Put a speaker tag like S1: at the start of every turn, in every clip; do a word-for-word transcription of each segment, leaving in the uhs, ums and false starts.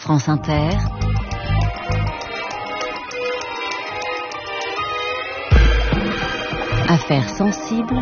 S1: France Inter, Affaires sensibles,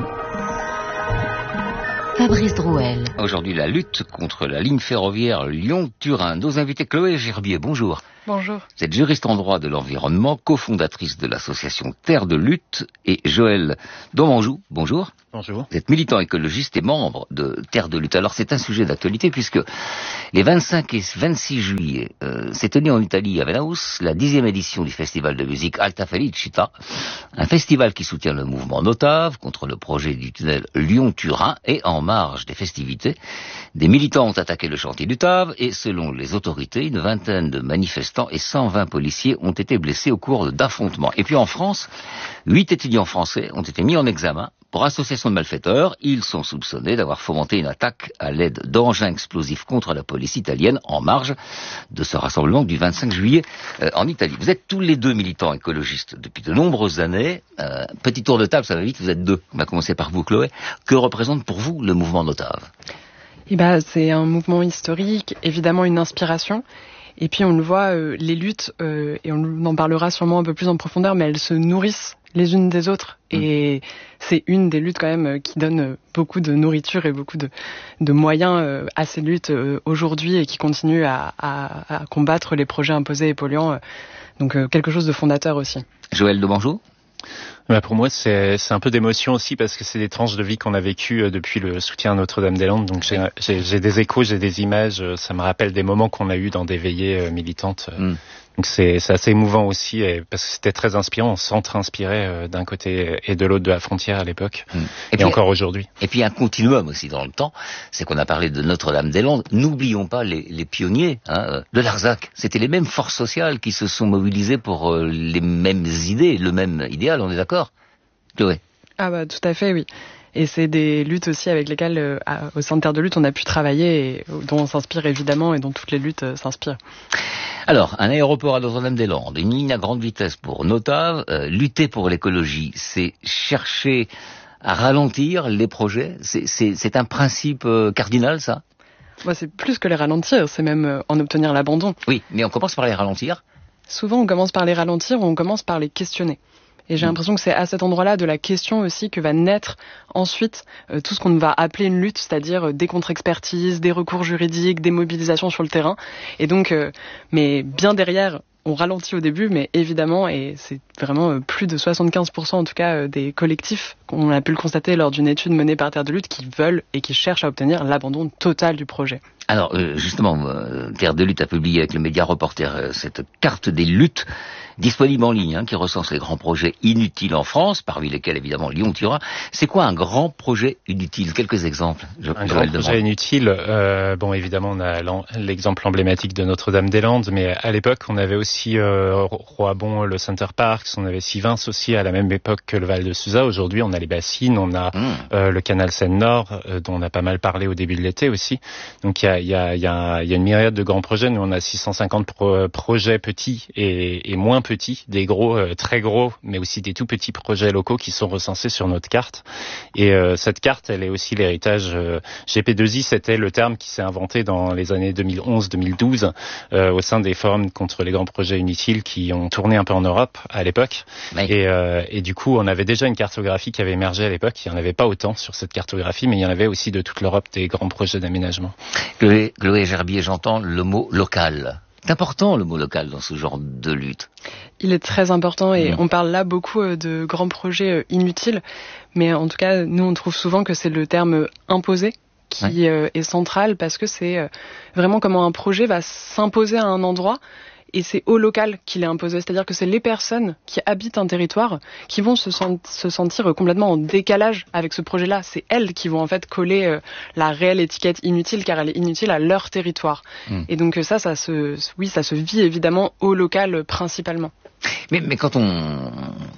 S1: Fabrice Drouel.
S2: Aujourd'hui, la lutte contre la ligne ferroviaire Lyon-Turin. Nos invités Chloé Gerbier, bonjour.
S3: Bonjour.
S2: Vous êtes juriste en droit de l'environnement, cofondatrice de l'association Terre de lutte, et Joël Domanjou, bonjour.
S4: Bonjour.
S2: Vous êtes militant écologiste et membre de Terre de lutte. Alors c'est un sujet d'actualité puisque les vingt-cinq et vingt-six juillet euh, s'est tenu en Italie à Venaus la dixième édition du festival de musique Alta Felicita, un festival qui soutient le mouvement Notave contre le projet du tunnel Lyon-Turin, et en marge des festivités, des militants ont attaqué le chantier du Tave et selon les autorités, une vingtaine de manifestants et cent vingt policiers ont été blessés au cours d'affrontements. Et puis en France, huit étudiants français ont été mis en examen pour association de malfaiteurs. Ils sont soupçonnés d'avoir fomenté une attaque à l'aide d'engins explosifs contre la police italienne en marge de ce rassemblement du vingt-cinq juillet euh, en Italie. Vous êtes tous les deux militants écologistes depuis de nombreuses années. Euh, petit tour de table, ça va vite, vous êtes deux. On va commencer par vous, Chloé. Que représente pour vous le mouvement Notave ?
S3: Eh ben, c'est un mouvement historique, évidemment une inspiration. Et puis on le voit, euh, les luttes, euh, et on en parlera sûrement un peu plus en profondeur, mais elles se nourrissent les unes des autres. Mmh. Et c'est une des luttes quand même qui donne beaucoup de nourriture et beaucoup de, de moyens euh, à ces luttes euh, aujourd'hui et qui continuent à, à, à combattre les projets imposés et polluants. Euh, donc euh, quelque chose de fondateur aussi.
S2: Joël Domanjou ?
S4: Bah pour moi, c'est, c'est un peu d'émotion aussi parce que c'est des tranches de vie qu'on a vécues euh, depuis le soutien à Notre-Dame-des-Landes. Donc j'ai, j'ai, j'ai des échos, j'ai des images. Euh, ça me rappelle des moments qu'on a eus dans des veillées euh, militantes. Euh, mm. Donc c'est, c'est assez émouvant aussi et, parce que c'était très inspirant. On s'entre-inspirait euh, d'un côté et de l'autre de la frontière à l'époque mm. et, et puis, encore aujourd'hui.
S2: Et puis un continuum aussi dans le temps, c'est qu'on a parlé de Notre-Dame-des-Landes. N'oublions pas les, les pionniers hein, de Larzac. C'était les mêmes forces sociales qui se sont mobilisées pour euh, les mêmes idées, le même idéal. On est d'accord, Chloé ?
S3: Ah bah tout à fait, oui. Et c'est des luttes aussi avec lesquelles, euh, au sein de Terre de lutte, on a pu travailler et dont on s'inspire évidemment et dont toutes les luttes euh, s'inspirent.
S2: Alors, un aéroport à Notre-Dame-des-Landes, une ligne à grande vitesse pour Notave, euh, lutter pour l'écologie, c'est chercher à ralentir les projets. C'est, c'est, c'est un principe euh, cardinal, ça ?
S3: Bah, c'est plus que les ralentir, c'est même euh, en obtenir l'abandon.
S2: Oui, mais on commence par les ralentir.
S3: Souvent, on commence par les ralentir ou on commence par les questionner. Et j'ai l'impression que c'est à cet endroit-là de la question aussi que va naître ensuite euh, tout ce qu'on va appeler une lutte, c'est-à-dire euh, des contre-expertises, des recours juridiques, des mobilisations sur le terrain. Et donc, euh, mais bien derrière, on ralentit au début, mais évidemment, et c'est vraiment euh, plus de soixante-quinze pour cent en tout cas euh, des collectifs qu'on a pu le constater lors d'une étude menée par Terre de lutte qui veulent et qui cherchent à obtenir l'abandon total du projet.
S2: Alors euh, justement, euh, Terre de lutte a publié avec le média Reporter euh, cette carte des luttes disponible en ligne, hein, qui recense les grands projets inutiles en France, parmi lesquels évidemment Lyon-Turin. C'est quoi un grand projet inutile ? Quelques exemples. Je,
S4: un grand projet inutile, euh, bon évidemment on a l'exemple emblématique de Notre-Dame-des-Landes, mais à l'époque on avait aussi euh, Roibon, le Center Parcs, on avait Sivins aussi à la même époque que le Val de Suza. Aujourd'hui on a les bassines, on a mmh. euh, le canal Seine-Nord, euh, dont on a pas mal parlé au début de l'été aussi. Donc il y a, y, a, y, a, y a une myriade de grands projets. Nous on a six cent cinquante pro- projets petits et, et moins petits, des gros, euh, très gros, mais aussi des tout petits projets locaux qui sont recensés sur notre carte. Et euh, cette carte, elle est aussi l'héritage euh, G P deux I, c'était le terme qui s'est inventé dans les années deux mille onze deux mille douze euh, au sein des forums contre les grands projets inutiles qui ont tourné un peu en Europe à l'époque. Oui. Et, euh, et du coup, on avait déjà une cartographie qui avait émergé à l'époque. Il n'y en avait pas autant sur cette cartographie, mais il y en avait aussi de toute l'Europe des grands projets d'aménagement.
S2: Chloé, Chloé Gerbier, j'entends le mot local. C'est important le mot local dans ce genre de lutte.
S3: Il est très important et mmh. on parle là beaucoup de grands projets inutiles, mais en tout cas, nous on trouve souvent que c'est le terme imposé qui ouais. est central parce que c'est vraiment comment un projet va s'imposer à un endroit. Et c'est au local qu'il est imposé, c'est-à-dire que c'est les personnes qui habitent un territoire qui vont se, sent, se sentir complètement en décalage avec ce projet-là. C'est elles qui vont en fait coller euh, la réelle étiquette inutile, car elle est inutile à leur territoire. Mmh. Et donc ça, ça se, oui, ça se vit évidemment au local principalement.
S2: Mais, mais quand on,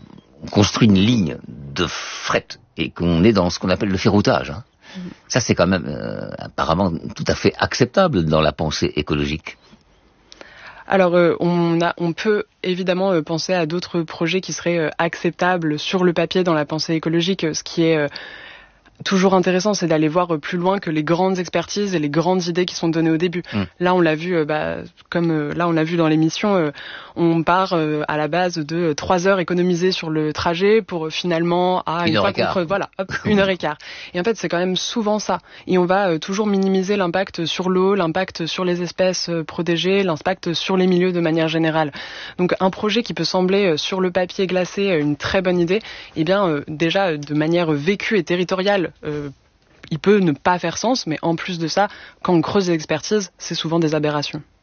S2: on construit une ligne de fret et qu'on est dans ce qu'on appelle le ferroutage, hein, mmh. ça c'est quand même euh, apparemment tout à fait acceptable dans la pensée écologique.
S3: Alors, euh, on, a, on peut évidemment euh, penser à d'autres projets qui seraient euh, acceptables sur le papier dans la pensée écologique, ce qui est euh, toujours intéressant, c'est d'aller voir plus loin que les grandes expertises et les grandes idées qui sont données au début. Mmh. Là, on l'a vu, euh, bah, comme euh, là, on l'a vu dans l'émission, euh, on part euh, à la base de trois heures économisées sur le trajet pour euh, finalement à
S2: une,
S3: une
S2: heure
S3: fois
S2: et quart.
S3: Contre, voilà, hop, une heure et quart. Et en fait, c'est quand même souvent ça. Et on va euh, toujours minimiser l'impact sur l'eau, l'impact sur les espèces euh, protégées, l'impact sur les milieux de manière générale. Donc, un projet qui peut sembler euh, sur le papier glacé euh, une très bonne idée, eh bien, euh, déjà de manière vécue et territoriale. Euh, il peut ne pas faire sens, mais en plus de ça, quand on creuse les expertises, c'est souvent des aberrations.